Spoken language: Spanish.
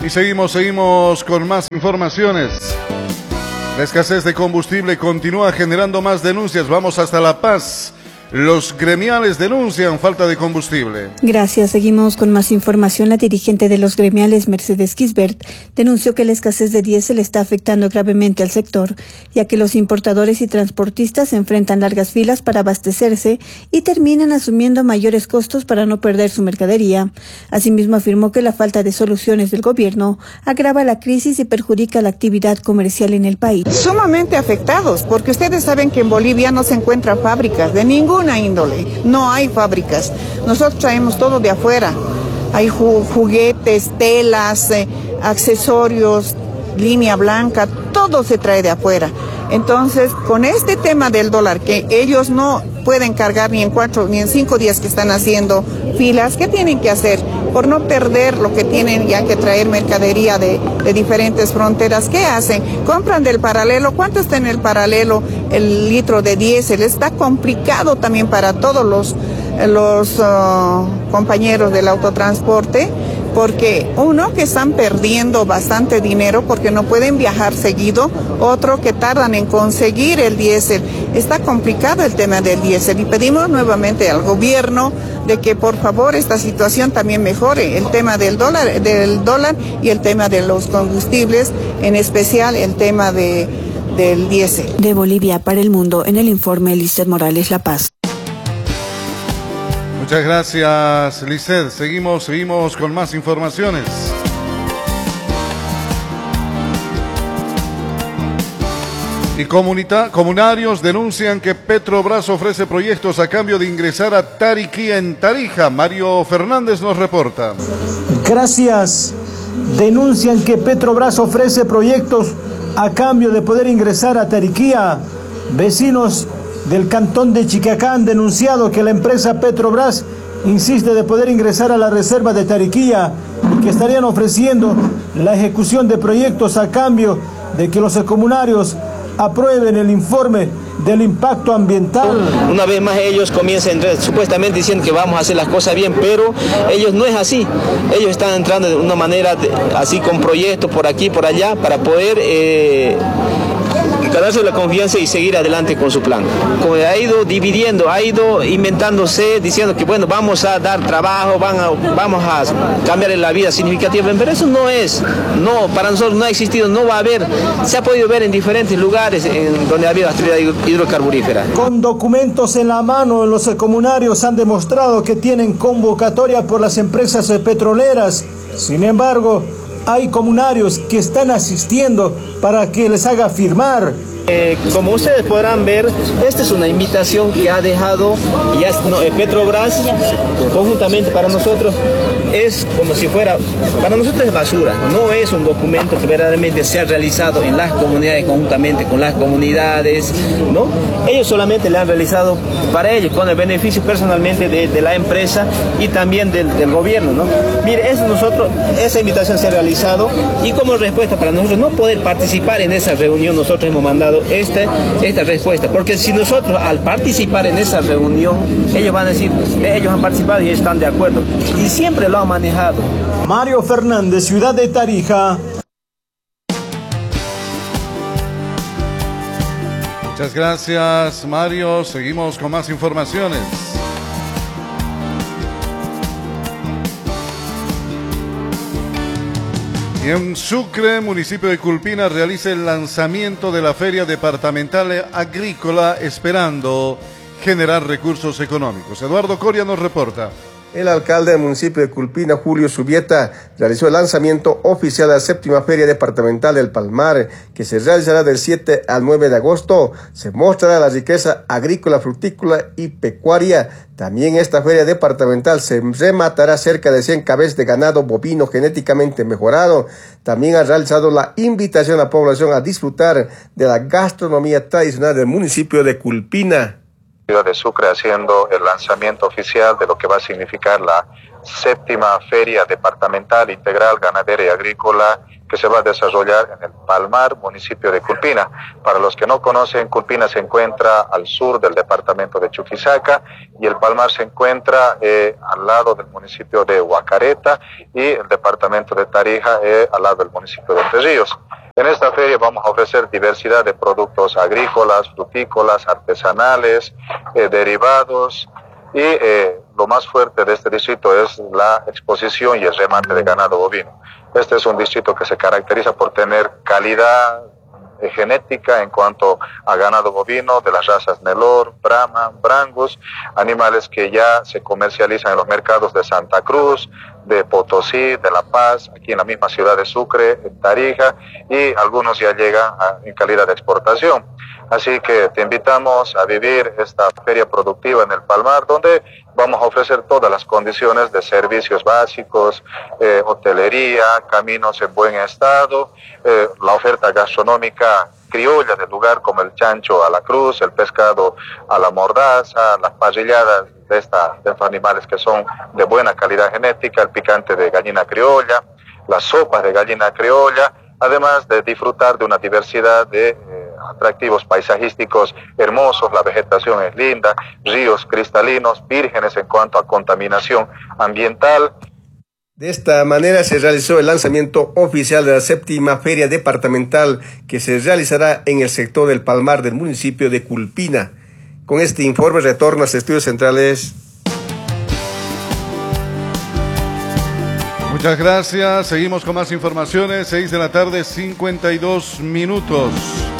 Y seguimos con más informaciones. La escasez de combustible continúa generando más denuncias. Vamos hasta La Paz. Los gremiales denuncian falta de combustible. Gracias. Seguimos con más información. La dirigente de los gremiales, Mercedes Gisbert, denunció que la escasez de diésel está afectando gravemente al sector, ya que los importadores y transportistas enfrentan largas filas para abastecerse y terminan asumiendo mayores costos para no perder su mercadería. Asimismo, afirmó que la falta de soluciones del gobierno agrava la crisis y perjudica la actividad comercial en el país. Sumamente afectados, porque ustedes saben que en Bolivia no se encuentran fábricas de ninguna índole, no hay fábricas. Nosotros traemos todo de afuera. Hay juguetes, telas, accesorios, línea blanca, todo se trae de afuera. Entonces, con este tema del dólar, que ellos no pueden cargar ni en 4 ni en 5 días que están haciendo filas, ¿qué tienen que hacer? Por no perder lo que tienen ya que traer mercadería de diferentes fronteras, ¿qué hacen? Compran del paralelo. ¿Cuánto está en el paralelo el litro de diésel? Está complicado también para todos los compañeros del autotransporte, porque uno, que están perdiendo bastante dinero porque no pueden viajar seguido, otro, que tardan en conseguir el diésel. Está complicado el tema del diésel y pedimos nuevamente al gobierno de que por favor esta situación también mejore, el tema del dólar y el tema de los combustibles, en especial el tema del diésel. De Bolivia para el mundo, en el informe Lizeth Morales, La Paz. Muchas gracias, Lizeth. Seguimos con más informaciones. Y comunarios denuncian que Petrobras ofrece proyectos a cambio de ingresar a Tariquía en Tarija. Mario Fernández nos reporta. Gracias. Denuncian que Petrobras ofrece proyectos a cambio de poder ingresar a Tariquía. Vecinos del cantón de Chicacá han denunciado que la empresa Petrobras insiste de poder ingresar a la reserva de Tariquía y que estarían ofreciendo la ejecución de proyectos a cambio de que los comunarios aprueben el informe del impacto ambiental. Una vez más ellos comienzan supuestamente diciendo que vamos a hacer las cosas bien, pero ellos no es así. Ellos están entrando de una manera así con proyectos por aquí, por allá, para poder ganarse la confianza y seguir adelante con su plan. Como ha ido dividiendo, ha ido inventándose, diciendo que bueno, vamos a dar trabajo, vamos a cambiar la vida significativa, pero eso no, para nosotros no ha existido, no va a haber. Se ha podido ver en diferentes lugares en donde ha habido actividad hidrocarburífera. Con documentos en la mano, los comunarios han demostrado que tienen convocatoria por las empresas petroleras. Sin embargo, hay comunarios que están asistiendo para que les haga firmar. Como ustedes podrán ver, esta es una invitación que ha dejado Petrobras conjuntamente para nosotros. Es como si fuera, para nosotros es basura, no es un documento que verdaderamente se ha realizado en las comunidades conjuntamente con las comunidades, ¿no? Ellos solamente le han realizado para ellos, con el beneficio personalmente de la empresa y también del gobierno, ¿no? Mire, esa invitación se ha realizado y como respuesta para nosotros no poder participar en esa reunión, nosotros hemos mandado esta respuesta, porque si nosotros al participar en esa reunión, ellos van a decir, ellos han participado y están de acuerdo, y siempre lo han manejado. Mario Fernández, Ciudad de Tarija. Muchas gracias, Mario. Seguimos con más informaciones. Y en Sucre, municipio de Culpina, realiza el lanzamiento de la Feria Departamental Agrícola, esperando generar recursos económicos. Eduardo Coria nos reporta. El alcalde del municipio de Culpina, Julio Subieta, realizó el lanzamiento oficial de la 7ª Feria Departamental del Palmar, que se realizará del 7 al 9 de agosto. Se mostrará la riqueza agrícola, frutícola y pecuaria. También esta feria departamental se rematará cerca de 100 cabezas de ganado bovino genéticamente mejorado. También ha realizado la invitación a la población a disfrutar de la gastronomía tradicional del municipio de Culpina. De Sucre haciendo el lanzamiento oficial de lo que va a significar la séptima Feria Departamental Integral Ganadera y Agrícola que se va a desarrollar en el Palmar, municipio de Culpina. Para los que no conocen, Culpina se encuentra al sur del departamento de Chuquisaca y el Palmar se encuentra al lado del municipio de Huacareta y el departamento de Tarija al lado del municipio de Entre Ríos. En esta feria vamos a ofrecer diversidad de productos agrícolas, frutícolas, artesanales, derivados y lo más fuerte de este distrito es la exposición y el remate de ganado bovino. Este es un distrito que se caracteriza por tener calidad genética en cuanto a ganado bovino de las razas Nelor, Brahma, Brangus, animales que ya se comercializan en los mercados de Santa Cruz, de Potosí, de La Paz, aquí en la misma ciudad de Sucre, en Tarija, y algunos ya llegan en calidad de exportación. Así que te invitamos a vivir esta feria productiva en el Palmar, donde vamos a ofrecer todas las condiciones de servicios básicos, hotelería, caminos en buen estado, la oferta gastronómica criolla del lugar como el chancho a la cruz, el pescado a la mordaza, las parrilladas de estos animales que son de buena calidad genética, el picante de gallina criolla, las sopas de gallina criolla, además de disfrutar de una diversidad de atractivos paisajísticos hermosos, la vegetación es linda, ríos cristalinos, vírgenes en cuanto a contaminación ambiental. De esta manera se realizó el lanzamiento oficial de la séptima Feria Departamental que se realizará en el sector del Palmar del municipio de Culpina. Con este informe retorno a los estudios centrales. Muchas gracias. Seguimos con más informaciones. 6 de la tarde, 52 minutos.